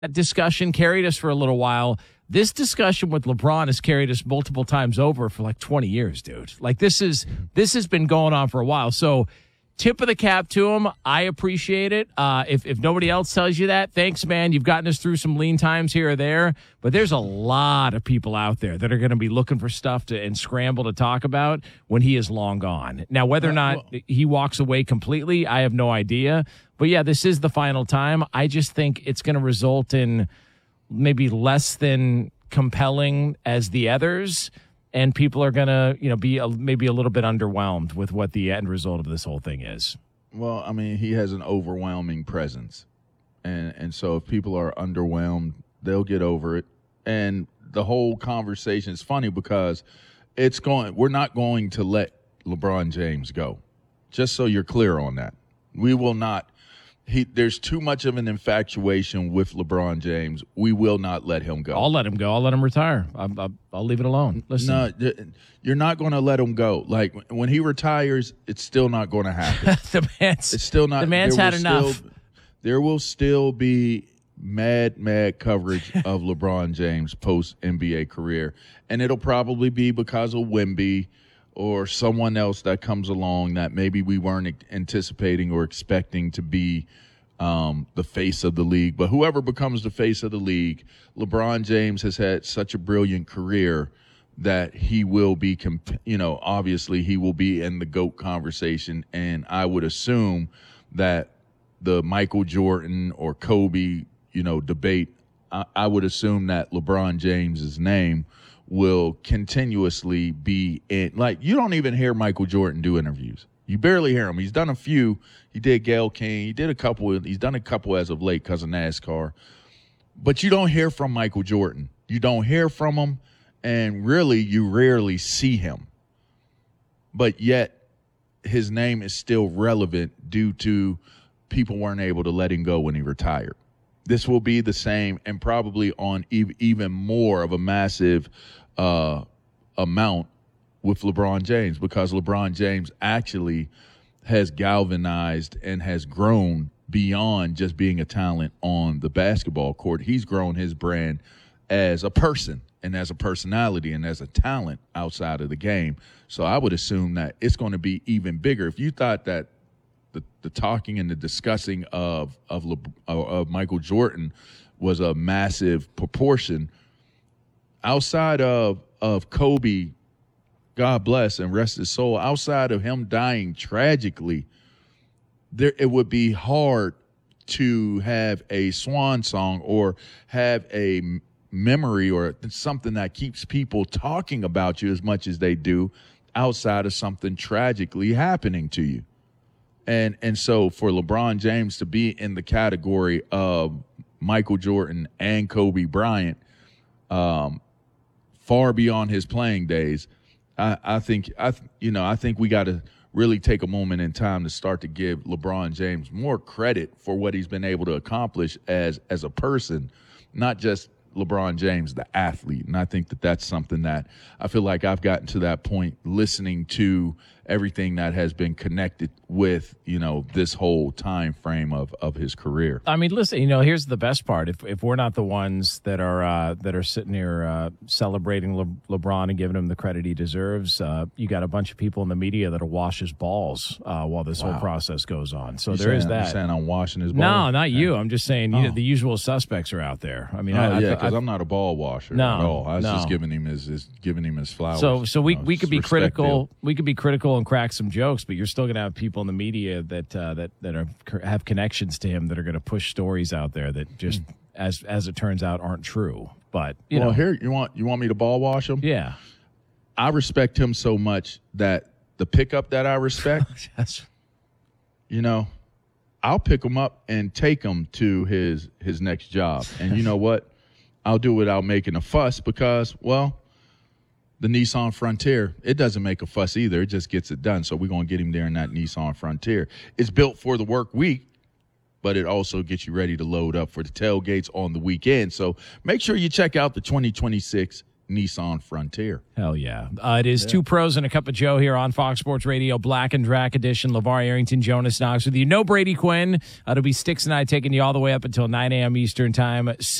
That discussion carried us for a little while. This discussion with LeBron has carried us multiple times over for like 20 years, dude. Like this has been going on for a while. So tip of the cap to him. I appreciate it. If nobody else tells you that, thanks, man. You've gotten us through some lean times here or there, but there's a lot of people out there that are going to be looking for stuff and scramble to talk about when he is long gone. Now, whether or not he walks away completely, I have no idea. But yeah, this is the final time. I just think it's going to result in maybe less than compelling as the others. And people are going to, be maybe a little bit underwhelmed with what the end result of this whole thing is. Well, I mean, he has an overwhelming presence. And so if people are underwhelmed, they'll get over it. And the whole conversation is funny because we're not going to let LeBron James go. Just so you're clear on that. We will not. There's too much of an infatuation with LeBron James. We will not let him go. I'll let him go. I'll let him retire. I'll leave it alone. Listen. No, you're not going to let him go. Like when he retires, it's still not going to happen. It's still not. The man's had enough. There will still be mad coverage of LeBron James post NBA career, and it'll probably be because of Wemby or someone else that comes along that maybe we weren't anticipating or expecting to be the face of the league. But whoever becomes the face of the league, LeBron James has had such a brilliant career that he will be, obviously he will be in the GOAT conversation. And I would assume that the Michael Jordan or Kobe, debate, I would assume that LeBron James's name will continuously be in. Like, you don't even hear Michael Jordan do interviews. You barely hear him. He's done a few. He did Gayle King. He did a couple. He's done a couple as of late because of NASCAR. But you don't hear from Michael Jordan. You don't hear from him, and really, you rarely see him. But yet, his name is still relevant due to people weren't able to let him go when he retired. This will be the same and probably on even more of a massive amount with LeBron James, because LeBron James actually has galvanized and has grown beyond just being a talent on the basketball court. He's grown his brand as a person and as a personality and as a talent outside of the game. So I would assume that it's going to be even bigger. If you thought that the talking and the discussing of Michael Jordan was a massive proportion, outside of Kobe, God bless and rest his soul, outside of him dying tragically, it would be hard to have a swan song or have a memory or something that keeps people talking about you as much as they do outside of something tragically happening to you. And so for LeBron James to be in the category of Michael Jordan and Kobe Bryant, far beyond his playing days, I think we got to really take a moment in time to start to give LeBron James more credit for what he's been able to accomplish as a person, not just LeBron James, the athlete. And I think that's something that I feel like I've gotten to that point listening to everything that has been connected with, this whole time frame of his career. I mean, listen, here's the best part. If we're not the ones that are sitting here celebrating LeBron and giving him the credit he deserves, you got a bunch of people in the media that'll wash his balls while this whole process goes on. So there is that. You're saying I'm washing his balls? No, not you. I'm just saying the usual suspects are out there. I mean, because I'm not a ball washer at all. I was just giving him his flowers. So we could be critical. We could be critical and crack some jokes, but you're still going to have people in the media that have connections to him that are going to push stories out there that just as it turns out aren't true. But here you want me to ball wash him? Yeah, I respect him so much that the pickup that I respect, I'll pick him up and take him to his next job. And you know what? I'll do it without making a fuss because, the Nissan Frontier, it doesn't make a fuss either. It just gets it done. So we're going to get him there in that Nissan Frontier. It's built for the work week, but it also gets you ready to load up for the tailgates on the weekend. So make sure you check out the 2026 Nissan Frontier. Hell yeah. It is Two Pros and a Cup of Joe here on Fox Sports Radio, Black and Drac edition. LeVar Arrington, Jonas Knox with you. No Brady Quinn. It'll be Sticks and I taking you all the way up until 9 a.m. Eastern time.